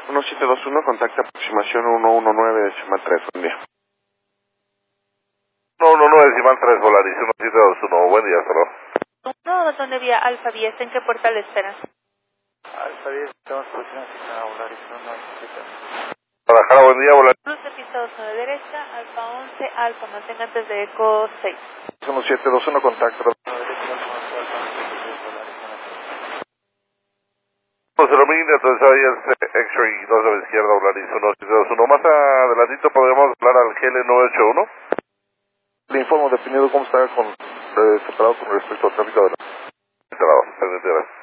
1721, contacta aproximación 119 decimal 3, buen día. 119 decimal 3, Volaris, 1721, buen día, hasta luego. No, donde vía Alfa 10, ¿en qué puerta le esperan? Alfa 10, estamos próximos a Volaris 197. Guadalajara, buen día, Volaris. Cruce pista 2 a la derecha, Alfa 11, Alfa, mantenga antes de Eco 6. 1721, contacto. 1000, entonces ahí es X-Ray 2 de la izquierda, Volaris 1721. Más adelantito podríamos hablar al GL 981. Le informo definido cómo está separado con respecto al tráfico de la... Instalado,